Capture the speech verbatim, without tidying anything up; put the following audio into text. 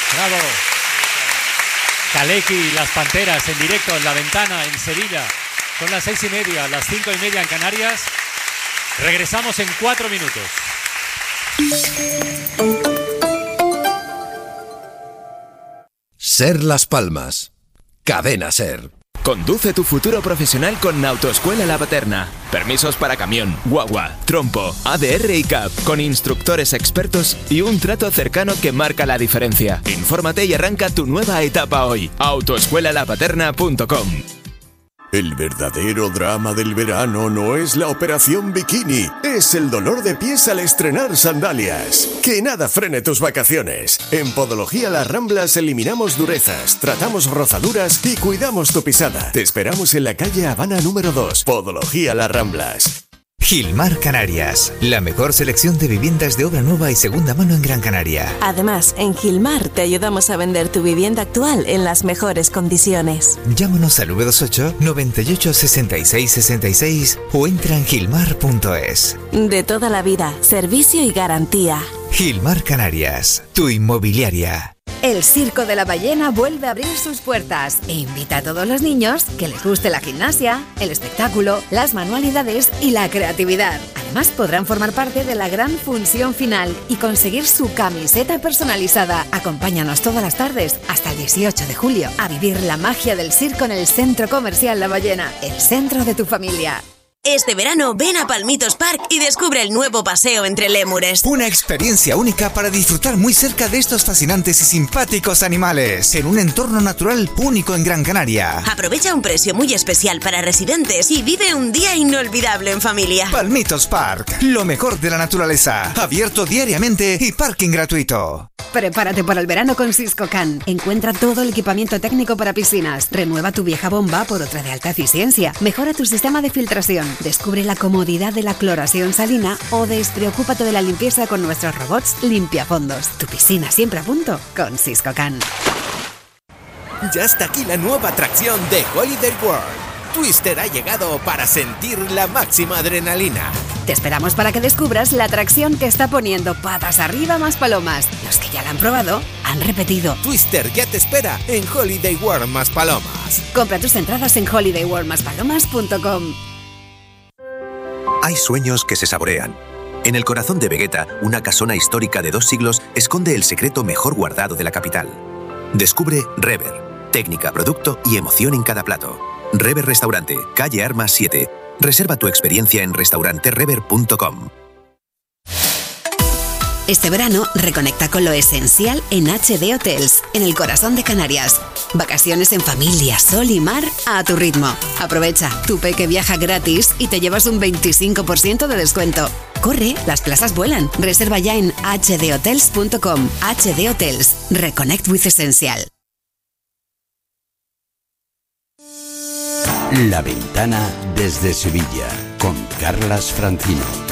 Bravo. Kaleki y las Panteras en directo en La Ventana, en Sevilla. Son las seis y media, las cinco y media en Canarias. Regresamos en cuatro minutos. Ser Las Palmas. Cadena Ser. Conduce tu futuro profesional con Autoescuela La Paterna. Permisos para camión, guagua, trompo, A D R y C A P, con instructores expertos y un trato cercano que marca la diferencia. Infórmate y arranca tu nueva etapa hoy. autoescuela la paterna punto com. El verdadero drama del verano no es la operación bikini, es el dolor de pies al estrenar sandalias. Que nada frene tus vacaciones. En Podología Las Ramblas eliminamos durezas, tratamos rozaduras y cuidamos tu pisada. Te esperamos en la calle Habana número dos. Podología Las Ramblas. Gilmar Canarias, la mejor selección de viviendas de obra nueva y segunda mano en Gran Canaria. Además, en Gilmar te ayudamos a vender tu vivienda actual en las mejores condiciones. Llámanos al nueve dos ocho, noventa y ocho, sesenta y seis sesenta y seis o entra en gilmar punto es. De toda la vida, servicio y garantía. Gilmar Canarias, tu inmobiliaria. El Circo de la Ballena vuelve a abrir sus puertas e invita a todos los niños que les guste la gimnasia, el espectáculo, las manualidades y la creatividad. Además, podrán formar parte de la gran función final y conseguir su camiseta personalizada. Acompáñanos todas las tardes hasta el dieciocho de julio a vivir la magia del circo en el Centro Comercial La Ballena, el centro de tu familia. Este verano ven a Palmitos Park y descubre el nuevo paseo entre lémures. Una experiencia única para disfrutar muy cerca de estos fascinantes y simpáticos animales, en un entorno natural único en Gran Canaria. Aprovecha un precio muy especial para residentes y vive un día inolvidable en familia. Palmitos Park, lo mejor de la naturaleza, abierto diariamente y parking gratuito. Prepárate para el verano con Siscocan. Encuentra todo el equipamiento técnico para piscinas. Renueva tu vieja bomba por otra de alta eficiencia. Mejora tu sistema de filtración. Descubre la comodidad de la cloración salina o despreocúpate de la limpieza con nuestros robots limpiafondos. Tu piscina siempre a punto con Siscocan. Ya está aquí la nueva atracción de Holiday World. Twister ha llegado para sentir la máxima adrenalina. Te esperamos para que descubras la atracción que está poniendo patas arriba más palomas. Los que ya la han probado han repetido. Twister ya te espera en Holiday World más Palomas. Compra tus entradas en holiday world más palomas punto com. Hay sueños que se saborean. En el corazón de Vegueta, una casona histórica de dos siglos esconde el secreto mejor guardado de la capital. Descubre Rever. Técnica, producto y emoción en cada plato. Rever Restaurante, calle Armas siete. Reserva tu experiencia en restaurante rever punto com. Este verano, reconecta con lo esencial en H D Hotels, en el corazón de Canarias. Vacaciones en familia, sol y mar a tu ritmo. Aprovecha, tu peque viaja gratis y te llevas un veinticinco por ciento de descuento. Corre, las plazas vuelan. Reserva ya en h d hotels punto com. H D Hotels. Reconnect with Essential. La Ventana desde Sevilla, con Carlas Francino.